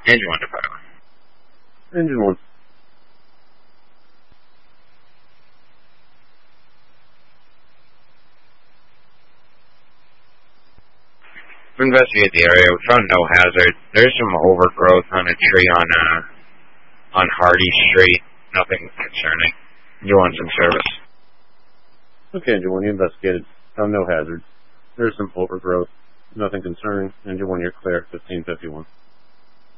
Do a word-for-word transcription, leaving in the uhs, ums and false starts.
Engine one to pilot. Engine one. We investigated the area. We found no hazard. There's some overgrowth on a tree on uh, on Hardy Street. Nothing concerning. You want some service? Okay, Engine one, you investigated. Found no hazards. There's some overgrowth. Nothing concerning. Engine one, you're clear. fifteen fifty-one.